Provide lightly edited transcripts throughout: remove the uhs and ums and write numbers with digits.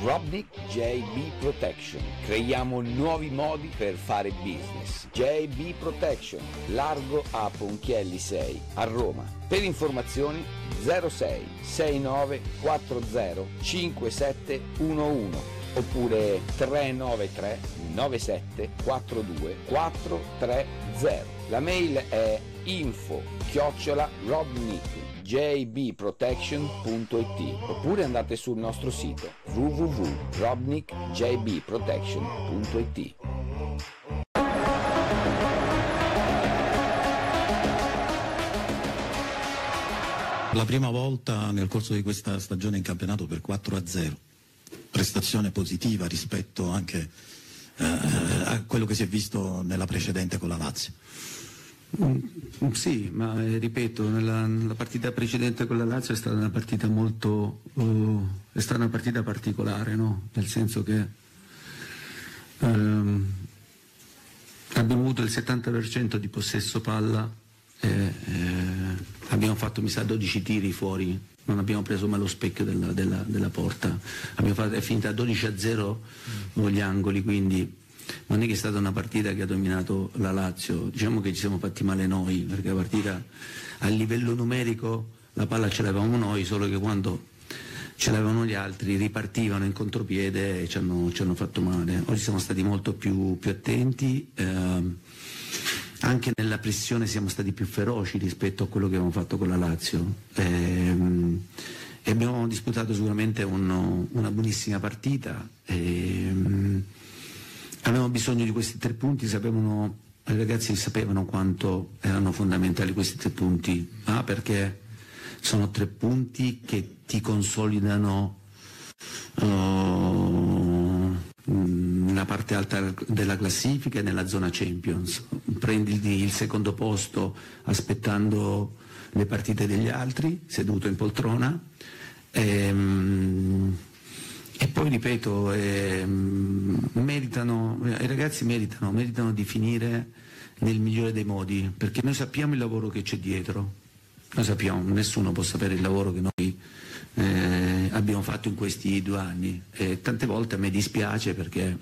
Robnik JB Protection. Creiamo nuovi modi per fare business. JB Protection, largo a Ponchielli 6 a Roma. Per informazioni 06 69 40 5711 oppure 393 97 42 430. La mail è info@robnikjbprotection.it oppure andate sul nostro sito www.robnikjbprotection.it. La prima volta nel corso di questa stagione in campionato per 4-0, prestazione positiva rispetto anche a quello che si è visto nella precedente con la Lazio. Sì, ma ripeto, nella partita precedente con la Lazio è stata una partita è stata una partita particolare, no? Nel senso che abbiamo avuto il 70% di possesso palla e abbiamo fatto mi sa 12 tiri fuori, non abbiamo preso mai lo specchio della porta, è finita 12-0 gli angoli, quindi non è che è stata una partita che ha dominato la Lazio, diciamo che ci siamo fatti male noi, perché la partita a livello numerico la palla ce l'avevamo noi, solo che quando ce l'avevano gli altri ripartivano in contropiede e ci hanno fatto male. Oggi siamo stati molto più attenti, anche nella pressione siamo stati più feroci rispetto a quello che abbiamo fatto con la Lazio e abbiamo disputato sicuramente una buonissima partita. Avevamo bisogno di questi 3 punti, i ragazzi sapevano quanto erano fondamentali questi 3 punti, perché sono 3 punti che ti consolidano nella parte alta della classifica e nella zona Champions. Prendi il secondo posto aspettando le partite degli altri, seduto in poltrona, e poi ripeto, i ragazzi meritano di finire nel migliore dei modi, perché noi sappiamo il lavoro che c'è dietro, nessuno può sapere il lavoro che noi abbiamo fatto in questi 2 anni, e tante volte a me dispiace perché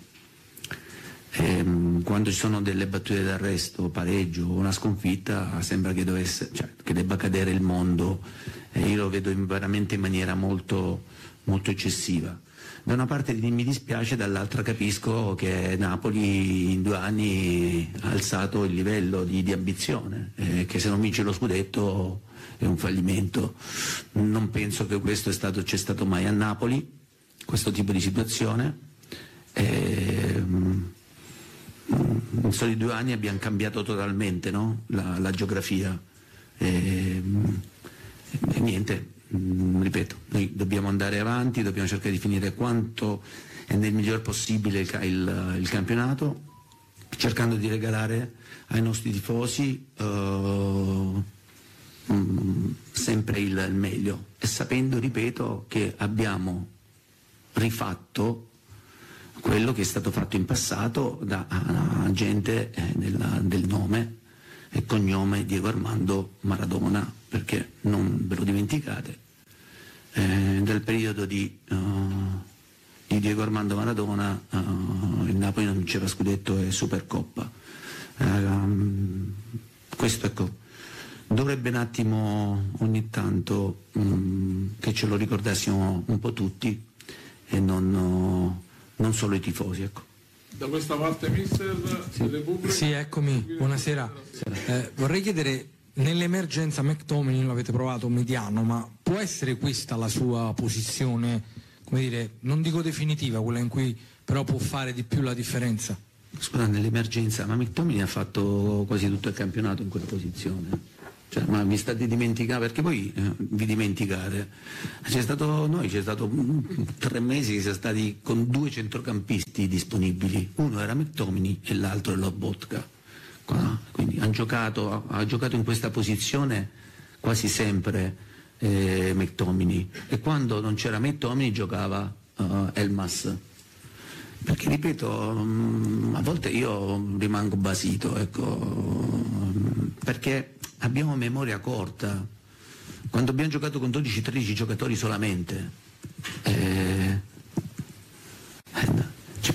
quando ci sono delle battute d'arresto, pareggio o una sconfitta, sembra che debba cadere il mondo, e io lo vedo veramente in maniera molto, molto eccessiva. Da una parte mi dispiace, dall'altra capisco che Napoli in 2 anni ha alzato il livello di ambizione, che se non vince lo scudetto è un fallimento. Non penso che questo c'è stato mai a Napoli, questo tipo di situazione. In soli 2 anni abbiamo cambiato totalmente, no? la geografia. E niente. Ripeto, noi dobbiamo andare avanti, dobbiamo cercare di finire quanto è nel miglior possibile il campionato, cercando di regalare ai nostri tifosi sempre il meglio, e sapendo, ripeto, che abbiamo rifatto quello che è stato fatto in passato da gente del nome e cognome Diego Armando Maradona, perché non ve lo dimenticate, nel periodo di Diego Armando Maradona il Napoli non vinceva scudetto e Supercoppa. Questo dovrebbe un attimo ogni tanto che ce lo ricordassimo un po' tutti e non solo i tifosi, ecco. Da questa parte mister Repubblica. Sì, eccomi, buonasera. Vorrei chiedere, nell'emergenza McTominay l'avete provato mediano, ma può essere questa la sua posizione, come dire, non dico definitiva, quella in cui però può fare di più la differenza? Scusa, nell'emergenza, ma McTominay ha fatto quasi tutto il campionato in quella posizione. Ma vi state dimenticando, perché poi vi dimenticate, c'è stato 3 mesi che siamo stati con 2 centrocampisti disponibili, uno era McTominay e l'altro è Lobotka, quindi ha giocato in questa posizione quasi sempre McTominay, e quando non c'era McTominay giocava Elmas, perché ripeto, a volte io rimango basito, ecco, perché abbiamo memoria corta. Quando abbiamo giocato con 12-13 giocatori solamente,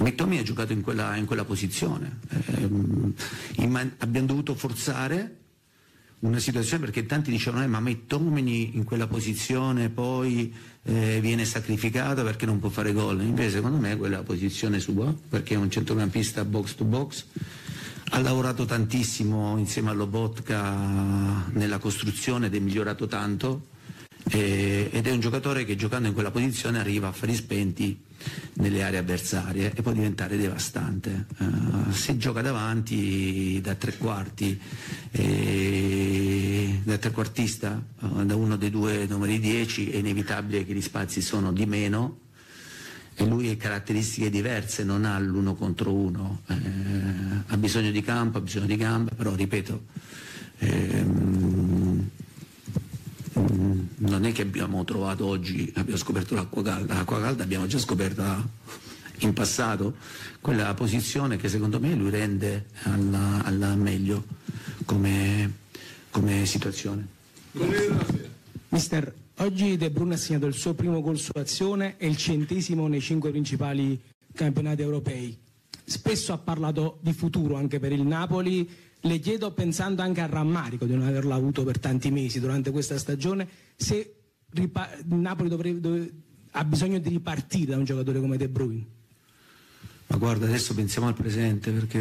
McTominay ha giocato in quella posizione, abbiamo dovuto forzare una situazione perché tanti dicevano ma McTominay in quella posizione poi viene sacrificato perché non può fare gol, invece secondo me quella posizione sua, perché è un centrocampista box to box, ha lavorato tantissimo insieme a Lobotka nella costruzione ed è migliorato tanto, ed è un giocatore che giocando in quella posizione arriva a fari spenti nelle aree avversarie e può diventare devastante. Se gioca davanti da tre quarti, da trequartista, da uno dei due numeri 10, è inevitabile che gli spazi sono di meno e lui ha caratteristiche diverse, non ha l'uno contro uno, ha bisogno di campo, ha bisogno di gamba, però ripeto, non è che abbiamo trovato oggi, abbiamo scoperto l'acqua calda abbiamo già scoperta in passato, quella posizione che secondo me lui rende alla meglio come situazione. Mister, oggi De Bruyne ha segnato il suo primo gol su azione e il 100° nei 5 principali campionati europei. Spesso ha parlato di futuro anche per il Napoli. Le chiedo, pensando anche al rammarico di non averlo avuto per tanti mesi durante questa stagione, se Napoli ha bisogno di ripartire da un giocatore come De Bruyne. Ma guarda, adesso pensiamo al presente, perché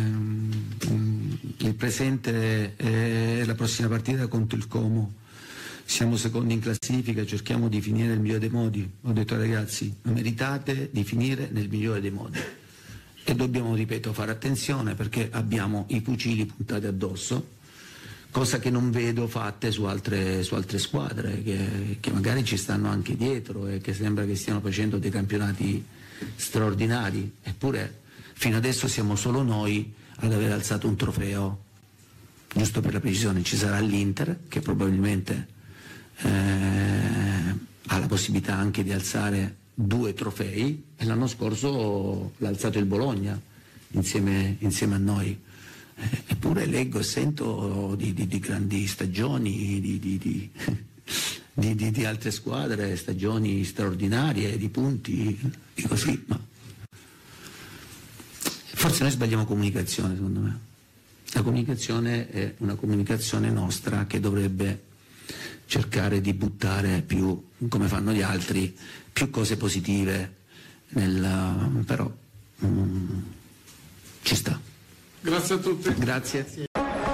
il presente è la prossima partita contro il Como. Siamo secondi in classifica, cerchiamo di finire nel migliore dei modi. Ho detto ai ragazzi, meritate di finire nel migliore dei modi. E dobbiamo, ripeto, fare attenzione perché abbiamo i fucili puntati addosso, cosa che non vedo fatte su altre squadre che magari ci stanno anche dietro e che sembra che stiano facendo dei campionati straordinari, eppure fino adesso siamo solo noi ad aver alzato un trofeo. Giusto per la precisione, ci sarà l'Inter che probabilmente ha la possibilità anche di alzare 2 trofei, e l'anno scorso l'ha alzato il Bologna insieme a noi, eppure leggo e sento di grandi stagioni di altre squadre, stagioni straordinarie di punti, di così, ma forse noi sbagliamo comunicazione, secondo me. La comunicazione è una comunicazione nostra che dovrebbe cercare di buttare più, come fanno gli altri, più cose positive, però ci sta. Grazie a tutti. Grazie.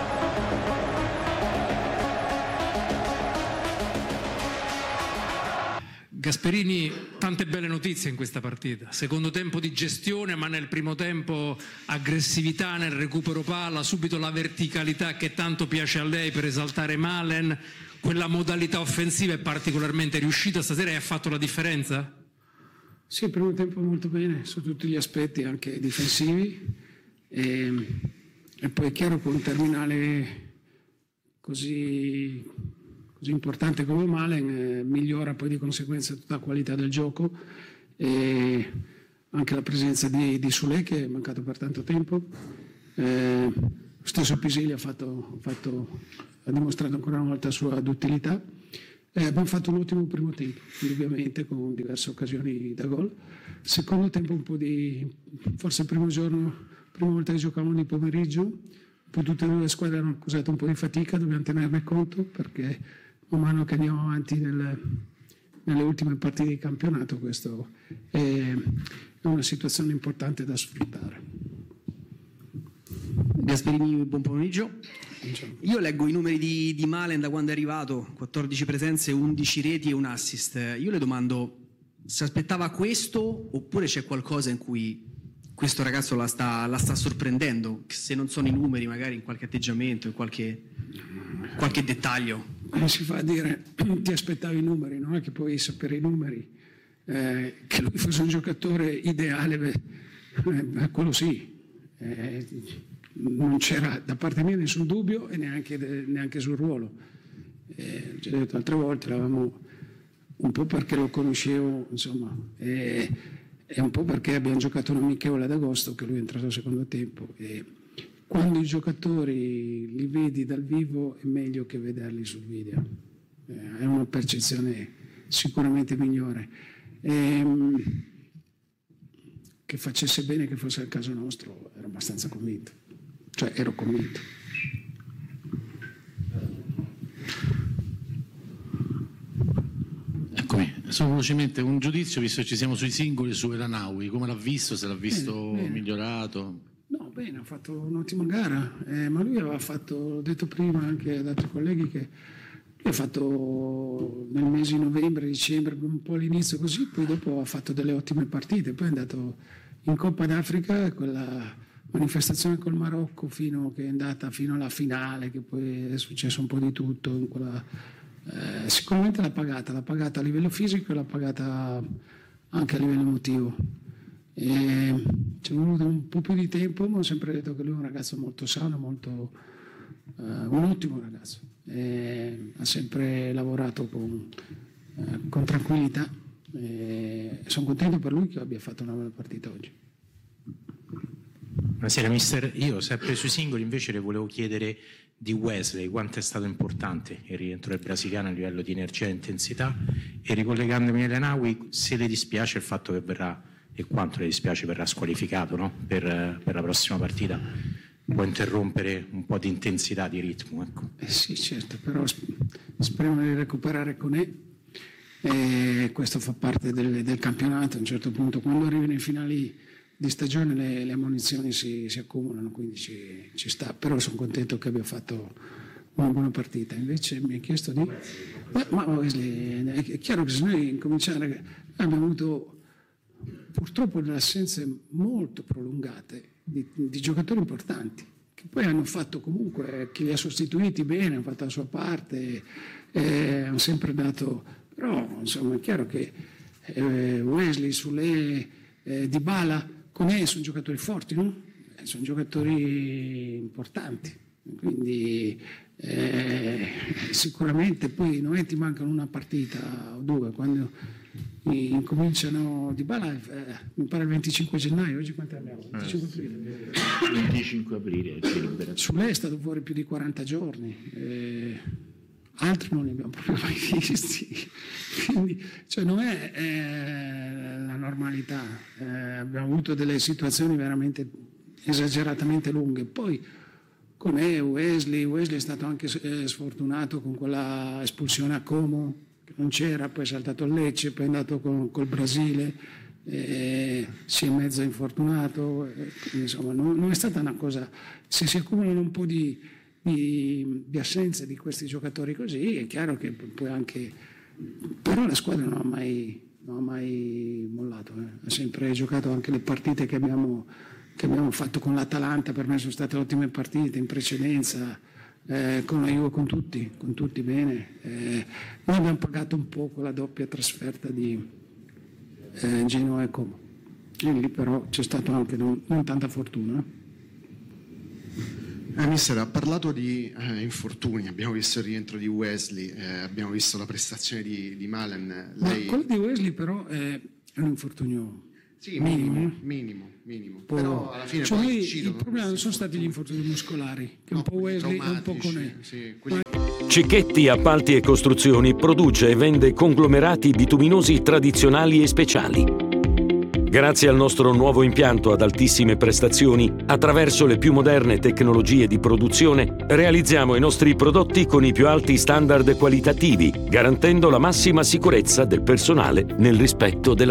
Gasperini, tante belle notizie in questa partita. Secondo tempo di gestione, ma nel primo tempo aggressività nel recupero palla, subito la verticalità che tanto piace a lei per esaltare Malen. Quella modalità offensiva è particolarmente riuscita stasera e ha fatto la differenza? Sì, il primo tempo molto bene su tutti gli aspetti, anche difensivi, e poi è chiaro che un terminale così importante come Malen migliora poi di conseguenza tutta la qualità del gioco, e anche la presenza di Soulé, che è mancato per tanto tempo. Lo stesso Pisili ha dimostrato ancora una volta la sua duttilità. Abbiamo fatto un ottimo primo tempo, indubbiamente, con diverse occasioni da gol. Secondo tempo forse il prima volta che giocavamo di pomeriggio, poi tutte e due le squadre hanno accusato un po' di fatica, dobbiamo tenerne conto perché man mano che andiamo avanti nelle ultime partite di campionato, questo è una situazione importante da sfruttare. Gasperini, buon pomeriggio. Io leggo i numeri di Malen da quando è arrivato: 14 presenze, 11 reti e un assist. Io le domando, si aspettava questo oppure c'è qualcosa in cui questo ragazzo la sta sorprendendo, se non sono i numeri, magari in qualche atteggiamento, in qualche dettaglio? Si fa a dire, ti aspettavi i numeri, non è che puoi sapere i numeri, che lui fosse un giocatore ideale, quello sì. Non c'era da parte mia nessun dubbio e neanche sul ruolo. Ci ho detto altre volte, l'avevamo un po' perché lo conoscevo, insomma, e un po' perché abbiamo giocato un amichevole ad agosto che lui è entrato al secondo tempo, e quando i giocatori li vedi dal vivo è meglio che vederli sul video, è una percezione sicuramente migliore. che facesse bene, che fosse il caso nostro, ero abbastanza convinto. Cioè, ero convinto. Eccomi, solo velocemente un giudizio, visto che ci siamo sui singoli, su El Ainaoui, come l'ha visto, se l'ha visto bene. Migliorato? No, bene, ha fatto un'ottima gara, ma lui aveva fatto, l'ho detto prima anche ad altri colleghi, che lui ha fatto nel mese di novembre, dicembre, un po' all'inizio così, poi dopo ha fatto delle ottime partite, poi è andato in Coppa d'Africa, quella manifestazione col Marocco che è andata fino alla finale, che poi è successo un po' di tutto, in quella, sicuramente l'ha pagata a livello fisico e l'ha pagata anche a livello emotivo. Ci è voluto un po' più di tempo, ma ho sempre detto che lui è un ragazzo molto sano, un ottimo ragazzo. Ha sempre lavorato con tranquillità. Sono contento per lui che abbia fatto una bella partita oggi. Buonasera mister, io sempre sui singoli invece le volevo chiedere di Wesley, quanto è stato importante il rientro del brasiliano a livello di energia e intensità, e ricollegandomi a El Ainaoui, se le dispiace il fatto che verrà, e quanto le dispiace, verrà squalificato, no? per la prossima partita, può interrompere un po' di intensità, di ritmo, ecco. Sì, certo, però speriamo di recuperare con questo fa parte del campionato. A un certo punto, quando arrivi nei finali di stagione, le ammonizioni si accumulano, quindi ci sta, però sono contento che abbia fatto una buona partita. Invece mi ha chiesto di... Ma Wesley, è chiaro che se noi incominciare, abbiamo avuto purtroppo delle assenze molto prolungate di giocatori importanti, che poi hanno fatto comunque, chi li ha sostituiti bene, hanno fatto la sua parte, hanno sempre dato, però insomma è chiaro che Wesley, Soulé, Dybala, Koné sono giocatori forti, no? Sono giocatori importanti, quindi sicuramente poi non ti mancano una partita o due, quando incominciano Dybala, mi pare il 25 gennaio, oggi quanto abbiamo? 25 aprile. Soulé è stato fuori più di 40 giorni, altri non li abbiamo proprio mai visti, quindi cioè, non è la normalità, abbiamo avuto delle situazioni veramente esageratamente lunghe. Poi come Wesley è stato anche sfortunato con quella espulsione a Como, che non c'era, poi è saltato il Lecce, poi è andato col Brasile, si è mezzo infortunato, insomma non è stata una cosa, se si accumulano un po' di assenze di questi giocatori così, è chiaro che poi anche, però la squadra non ha mai mollato, ha sempre giocato anche le partite che abbiamo fatto con l'Atalanta, per me sono state ottime partite in precedenza, con la Juve, con tutti bene. Noi abbiamo pagato un po' la doppia trasferta di Genoa e Como, e lì però c'è stato anche non tanta fortuna. Mister, ha parlato di infortuni, abbiamo visto il rientro di Wesley, abbiamo visto la prestazione di Malen. Ma quello di Wesley però è un infortunio minimo. Però alla fine cioè il problema non sono stati gli infortuni muscolari, che un po' Wesley e un po' Koné. Cicchetti Appalti e Costruzioni produce e vende conglomerati bituminosi tradizionali e speciali. Grazie al nostro nuovo impianto ad altissime prestazioni, attraverso le più moderne tecnologie di produzione, realizziamo i nostri prodotti con i più alti standard qualitativi, garantendo la massima sicurezza del personale nel rispetto della